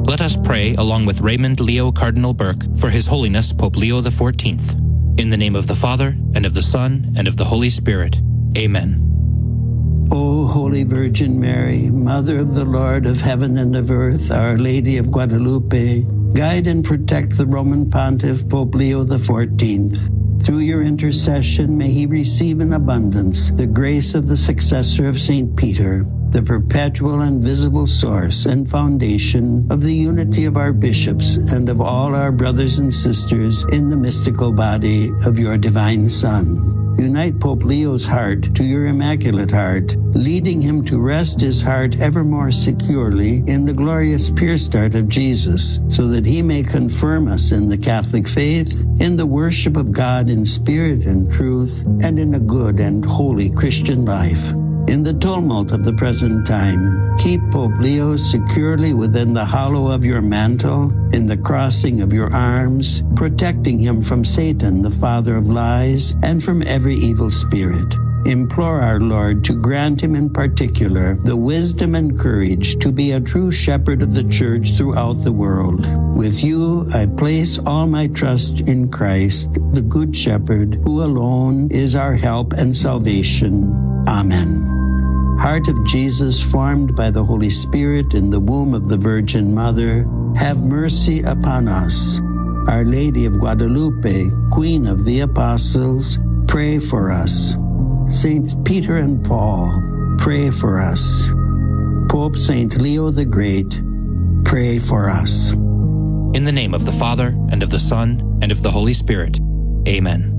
Let us pray along with Raymond Leo Cardinal Burke for His Holiness Pope Leo XIV. In the name of the Father, and of the Son, and of the Holy Spirit. Amen. O Holy Virgin Mary, Mother of the Lord of heaven and of earth, Our Lady of Guadalupe, guide and protect the Roman Pontiff Pope Leo XIV. Through your intercession, may he receive in abundance the grace of the successor of St. Peter, the perpetual and visible source and foundation of the unity of our bishops and of all our brothers and sisters in the mystical body of your divine Son. Unite Pope Leo's heart to your Immaculate Heart, leading him to rest his heart ever more securely in the glorious pierced heart of Jesus, so that he may confirm us in the Catholic faith, in the worship of God in spirit and truth, and in a good and holy Christian life. In the tumult of the present time, keep Pope Leo securely within the hollow of your mantle, in the crossing of your arms, protecting him from Satan, the father of lies, and from every evil spirit. Implore our Lord to grant him in particular the wisdom and courage to be a true shepherd of the Church throughout the world. With you, I place all my trust in Christ, the Good Shepherd, who alone is our help and salvation. Amen. Heart of Jesus, formed by the Holy Spirit in the womb of the Virgin Mother, have mercy upon us. Our Lady of Guadalupe, Queen of the Apostles, pray for us. Saints Peter and Paul, pray for us. Pope Saint Leo the Great, pray for us. In the name of the Father, and of the Son, and of the Holy Spirit. Amen.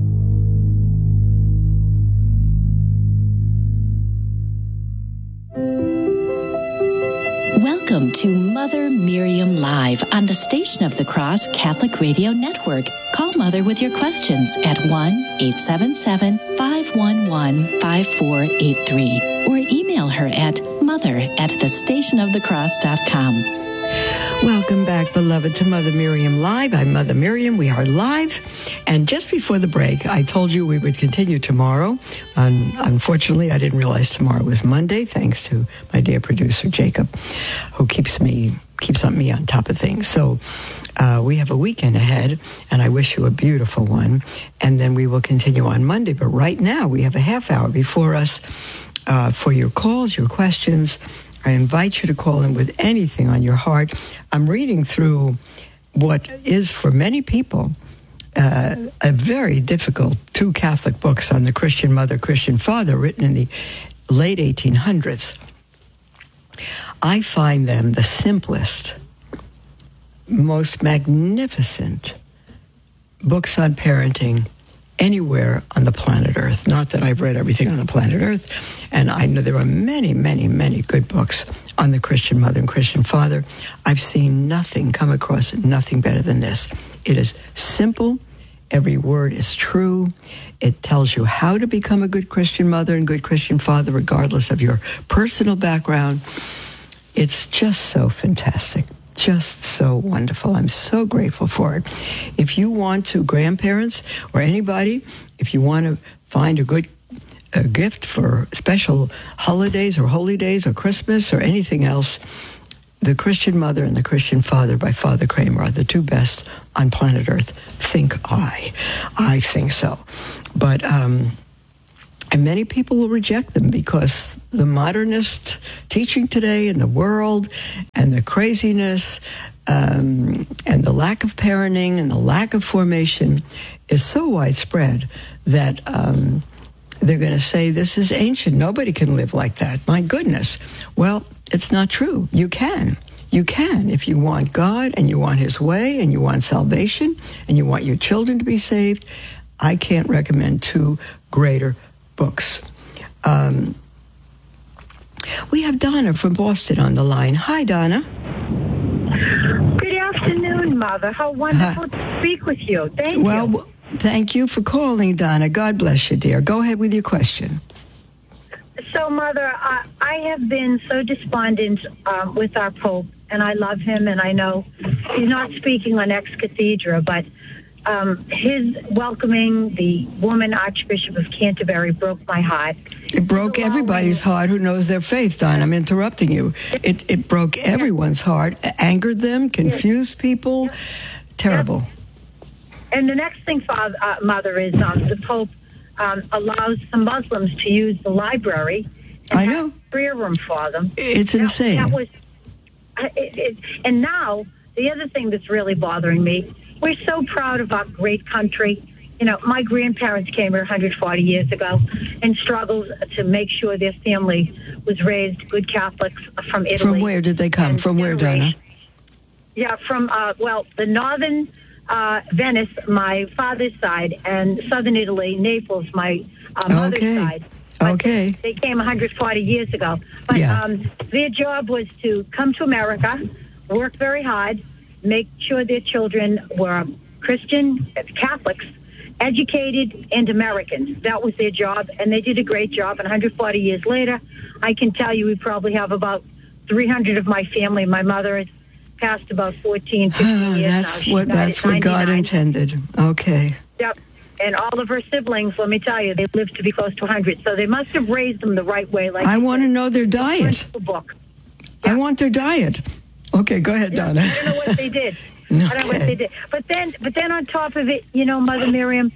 Welcome to Mother Miriam Live on the Station of the Cross Catholic Radio Network. Call Mother with your questions at 1-877-511-5483 or email her at mother@thestationofthecross.com. Welcome back, beloved, to Mother Miriam Live. I'm Mother Miriam. We are live. And just before the break, I told you we would continue tomorrow. Unfortunately, I didn't realize tomorrow was Monday, thanks to my dear producer, Jacob, who keeps me on top of things. So we have a weekend ahead, and I wish you a beautiful one. And then we will continue on Monday. But right now, we have a half hour before us for your calls, your questions. I invite you to call in with anything on your heart. I'm reading through what is, for many people, a very difficult two Catholic books on the Christian mother, Christian father, written in the late 1800s. I find them the simplest, most magnificent books on parenting anywhere on the planet Earth. Not that I've read everything on the planet Earth, and I know there are many, many, many good books on the Christian mother and Christian father. I've seen nothing, come across nothing better than this. It is simple. Every word is true. It tells you how to become a good Christian mother and good Christian father, regardless of your personal background. It's just so fantastic. Just so wonderful. I'm so grateful for it. If you want to, grandparents or anybody, if you want to find a good gift for special holidays or holy days or Christmas or anything else, The Christian Mother and The Christian Father by Father Kramer are the two best on planet Earth, think I. I think so. But and many people will reject them because the modernist teaching today in the world and the craziness and the lack of parenting and the lack of formation is so widespread that they're going to say this is ancient. Nobody can live like that. My goodness. Well, it's not true. You can. You can if you want God and you want His way and you want salvation and you want your children to be saved. I can't recommend two greater books. We have Donna from Boston on the line. Hi, Donna. Good afternoon, Mother. How wonderful to speak with you. Thank you. Well, thank you for calling, Donna. God bless you, dear. Go ahead with your question. So, Mother, I have been so despondent with our Pope, and I love him, and I know he's not speaking on ex cathedra, but his welcoming the woman Archbishop of Canterbury broke my heart. It broke everybody's heart who knows their faith, Don. I'm interrupting you. It broke everyone's heart, angered them, confused people. Terrible. And the next thing, Mother, is the Pope allows some Muslims to use the library. I know. Prayer room for them. It's insane. That was, and now, the other thing that's really bothering me, we're so proud of our great country. You know, my grandparents came here 140 years ago and struggled to make sure their family was raised good Catholics from Italy. From where did they come? From where, Donna? Yeah, from, the northern Venice, my father's side, and southern Italy, Naples, my mother's side. But they came 140 years ago. But their job was to come to America, work very hard, make sure their children were Christian, Catholics, educated, and Americans. That was their job, and they did a great job. And 140 years later, I can tell you we probably have about 300 of my family. My mother has passed about 14, 15 years now. That's what God intended. Okay. Yep. And all of her siblings, let me tell you, they lived to be close to 100. So they must have raised them the right way. Like I want to know their diet. Book. I want their diet. Okay, go ahead, Donna. I don't know what they did. I don't know what they did. But then on top of it, you know, Mother Miriam,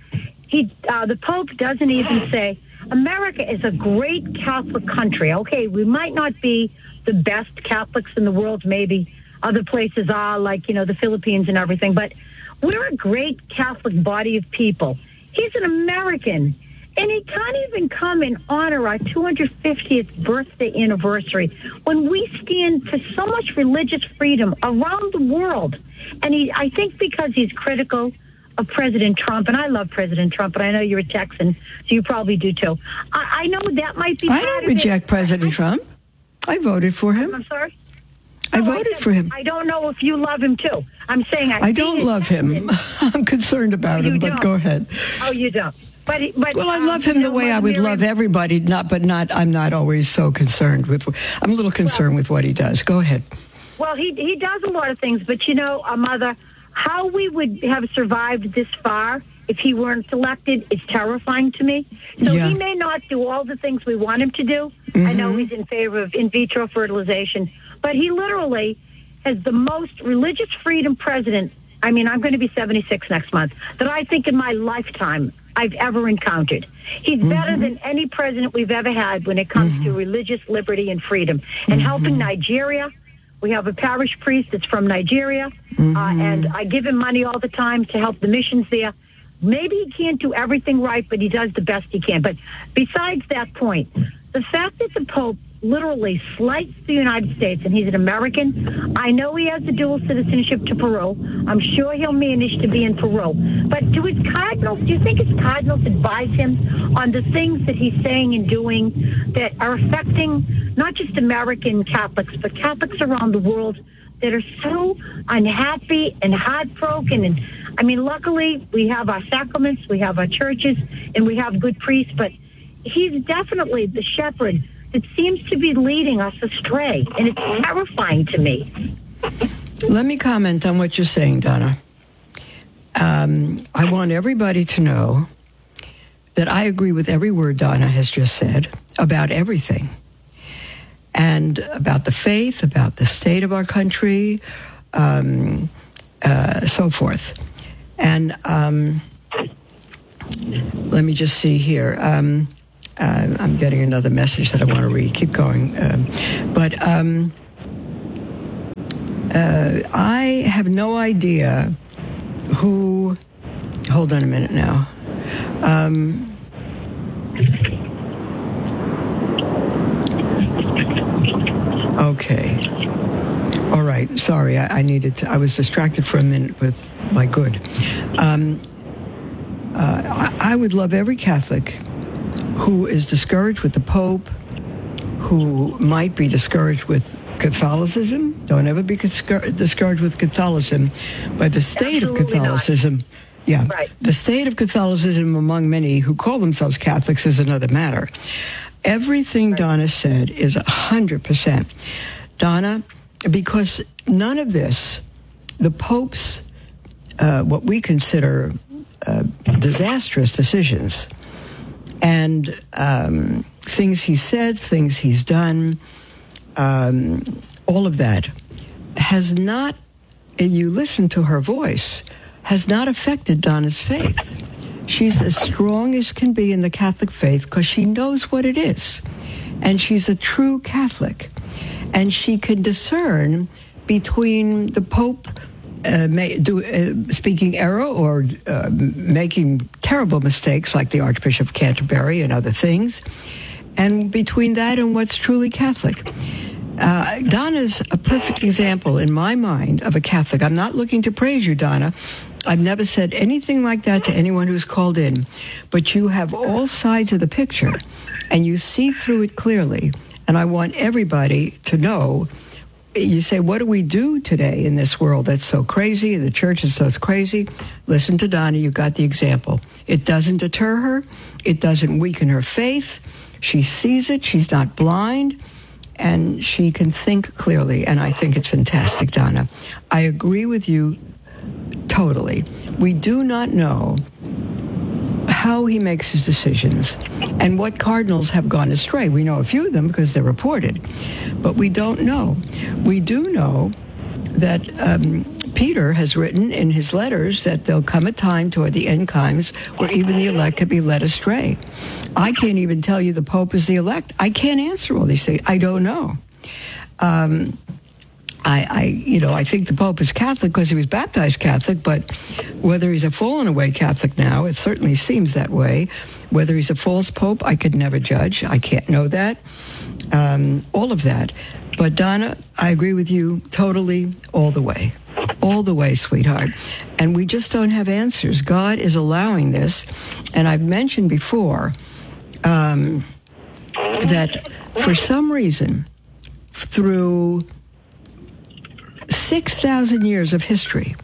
the Pope doesn't even say, America is a great Catholic country. Okay, we might not be the best Catholics in the world, maybe other places are, like, you know, the Philippines and everything, but we're a great Catholic body of people. He's an American, and he can't even come and honor our 250th birthday anniversary when we stand for so much religious freedom around the world. And I think because he's critical of President Trump, and I love President Trump, and I know you're a Texan, so you probably do too. I know that might be. I don't reject President Trump. I voted for him. I'm sorry? I voted for him. I don't know if you love him too. I'm saying I don't love him. I'm concerned about him, but go ahead. Oh, you don't. But I love him the way I would love everybody. I'm not always so concerned with. I'm a little concerned with what he does. Go ahead. Well, he does a lot of things, but you know, Mother, how we would have survived this far if he weren't elected is terrifying to me. So he may not do all the things we want him to do. Mm-hmm. I know he's in favor of in vitro fertilization, but he literally has the most religious freedom president. I mean, I'm going to be 76 next month, that I think in my lifetime I've ever encountered. He's better than any president we've ever had when it comes to religious liberty and freedom. And helping Nigeria. We have a parish priest that's from Nigeria, and I give him money all the time to help the missions there. Maybe he can't do everything right, but he does the best he can. But besides that point, the fact that the Pope literally slights the United States, and he's an American. I know he has a dual citizenship to Peru. I'm sure he'll manage to be in Peru. But do his cardinals, do you think his cardinals advise him on the things that he's saying and doing that are affecting not just American Catholics, but Catholics around the world that are so unhappy and heartbroken? And I mean, luckily we have our sacraments, we have our churches, and we have good priests, but he's definitely the shepherd that seems to be leading us astray, and it's terrifying to me. Let me comment on what you're saying, Donna. I want everybody to know that I agree with every word Donna has just said about everything, and about the faith, about the state of our country, so forth. And let me just see here. I'm getting another message that I want to read. Keep going. I have no idea who... Hold on a minute now. Okay. All right. Sorry, I needed to... I was distracted for a minute with my good. I would love every Catholic who is discouraged with the Pope, who might be discouraged with Catholicism. Don't ever be discouraged with Catholicism, but the state of Catholicism. Not. Yeah, right. The state of Catholicism among many who call themselves Catholics is another matter. Everything Donna said is 100%. Donna, because none of this, the Pope's, what we consider disastrous decisions. And things he said, things he's done, all of that has not, you listen to her voice, has not affected Donna's faith. She's as strong as can be in the Catholic faith because she knows what it is. And she's a true Catholic. And she can discern between the Pope speaking error or making terrible mistakes like the Archbishop of Canterbury and other things, and between that and what's truly Catholic. Donna's a perfect example in my mind of a Catholic. I'm not looking to praise you, Donna. I've never said anything like that to anyone who's called in, but you have all sides of the picture and you see through it clearly. And I want everybody to know. You say, what do we do today in this world that's so crazy, the church is so crazy? Listen to Donna, you got the example. It doesn't deter her. It doesn't weaken her faith. She sees it. She's not blind. And she can think clearly. And I think it's fantastic, Donna. I agree with you totally. We do not know how he makes his decisions and what cardinals have gone astray. We know a few of them because they're reported, but we don't know. We do know that Peter has written in his letters that there'll come a time toward the end times where even the elect could be led astray. I can't even tell you the Pope is the elect. I can't answer all these things. I don't know. I think the Pope is Catholic because he was baptized Catholic, but whether he's a fallen away Catholic now, it certainly seems that way. Whether he's a false Pope, I could never judge. I can't know that. All of that. But Donna, I agree with you totally all the way. All the way, sweetheart. And we just don't have answers. God is allowing this. And I've mentioned before that for some reason, through 6,000 years of history,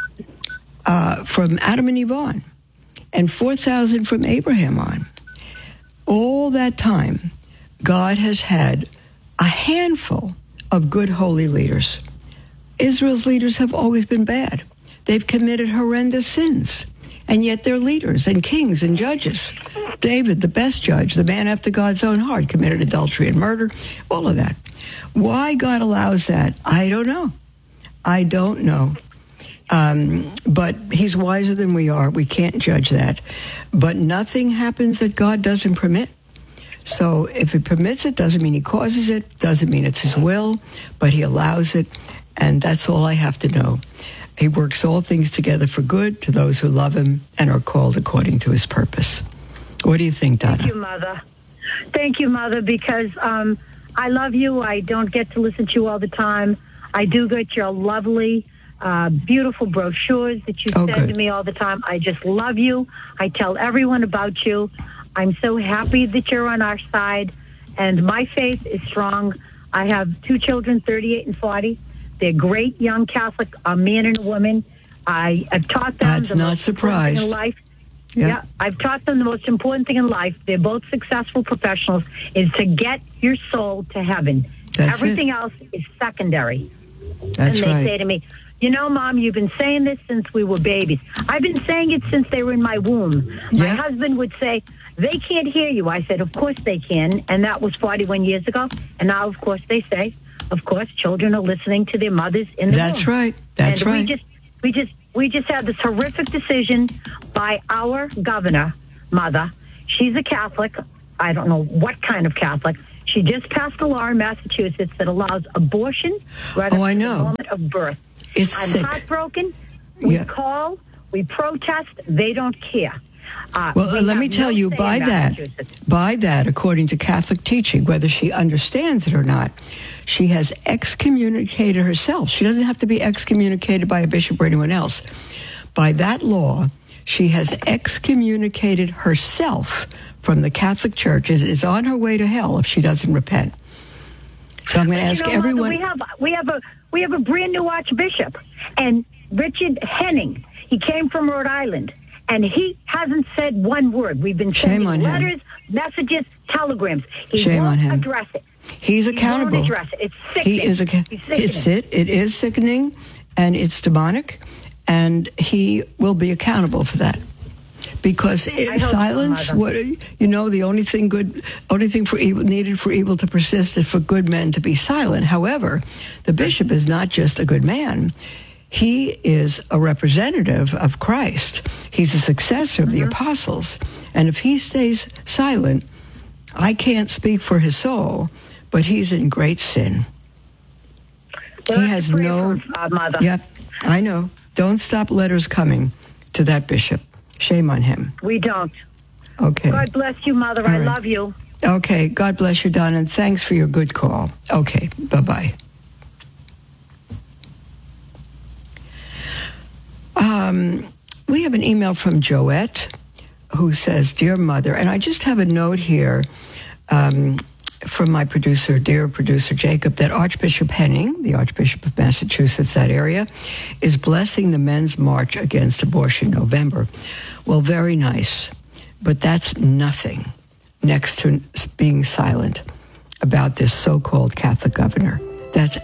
from Adam and Eve on, and 4,000 from Abraham on, all that time, God has had a handful of good holy leaders. Israel's leaders have always been bad. They've committed horrendous sins, and yet they're leaders and kings and judges. David, the best judge, the man after God's own heart, committed adultery and murder, all of that. Why God allows that, I don't know. I don't know. But he's wiser than we are. We can't judge that. But nothing happens that God doesn't permit. So if he permits it, doesn't mean he causes it, doesn't mean it's his will, but he allows it, and that's all I have to know. He works all things together for good to those who love him and are called according to his purpose. What do you think, Donna? Thank you, Mother. Thank you, Mother, because I love you. I don't get to listen to you all the time. I do get your lovely, beautiful brochures that you send to me all the time. I just love you. I tell everyone about you. I'm so happy that you're on our side, and my faith is strong. I have 2 children, 38 and 40. They're great young Catholic, a man and a woman. I've taught them the most important thing in life. Yeah, I've taught them the most important thing in life. They're both successful professionals, is to get your soul to heaven. Everything else is secondary. That's right. And they say to me, you know, Mom, you've been saying this since we were babies. I've been saying it since they were in my womb. My husband would say, they can't hear you. I said, of course they can. And that was 41 years ago. And now, of course, they say, of course, children are listening to their mothers in the That's womb. right. That's and right. We just had this horrific decision by our governor, Mother. She's a Catholic. I don't know what kind of Catholic. She just passed a law in Massachusetts that allows abortion right up to the moment of birth. I'm sick. heartbroken. We call, we protest. They don't care. Well, let me tell you, by that, according to Catholic teaching, whether she understands it or not, she has excommunicated herself. She doesn't have to be excommunicated by a bishop or anyone else. By that law, she has excommunicated herself from the Catholic Church. Is on her way to hell if she doesn't repent. So I'm going to ask everyone. Mother, we have a brand new Archbishop, and Richard Henning. He came from Rhode Island. And he hasn't said one word. We've been sending letters, messages, telegrams. He won't address it. He's accountable. He won't address it. It's sickening. It is sickening, and it's demonic, and he will be accountable for that. Because silence, the only thing for evil needed for evil to persist is for good men to be silent. However, the bishop is not just a good man. He is a representative of Christ. He's a successor of the apostles. And if he stays silent, I can't speak for his soul, but he's in great sin. Well, he has no... Mother. Yep, I know. Don't stop letters coming to that bishop. Shame on him. We don't. Okay. God bless you, Mother. All I right. love you. Okay. God bless you, Don, and thanks for your good call. Okay. Bye-bye. We have an email from Joette who says, Dear Mother, and I just have a note here from my dear producer Jacob, that Archbishop Henning, the Archbishop of Massachusetts, that area, is blessing the Men's March Against Abortion November. Well, very nice, but that's nothing next to being silent about this so-called Catholic governor. That's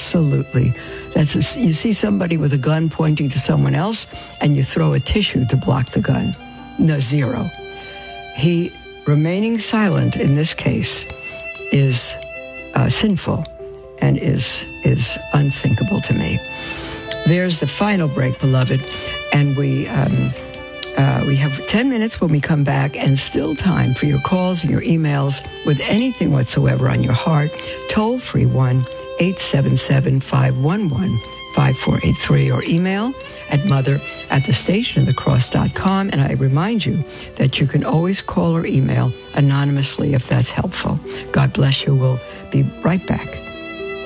you see somebody with a gun pointing to someone else, and you throw a tissue to block the gun. No, zero. He remaining silent in this case is sinful and is unthinkable to me. There's the final break, beloved, and we have 10 minutes when we come back, and still time for your calls and your emails with anything whatsoever on your heart. Toll free 1-877-511-5483 or email at mother@thestationofthecross.com. And I remind you that you can always call or email anonymously if that's helpful. God bless you. We'll be right back.